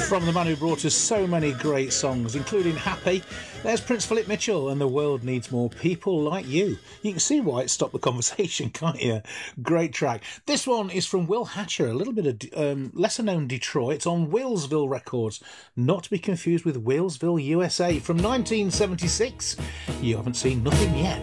From the man who brought us so many great songs, including Happy, there's Prince Philip Mitchell and The World Needs More People Like You. You can see why it stopped the conversation, can't you? Great track. This one is from Will Hatcher, a little bit of lesser-known Detroit. It's on Wheelsville Records, not to be confused with Wheelsville, USA, from 1976. You haven't seen nothing yet.